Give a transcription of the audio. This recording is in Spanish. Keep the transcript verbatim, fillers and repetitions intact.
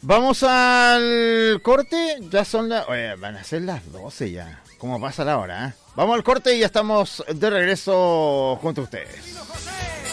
Vamos al corte, ya son las... Oye, van a ser las doce ya, ¿cómo pasa la hora? ¿Eh? Vamos al corte y ya estamos de regreso junto a ustedes.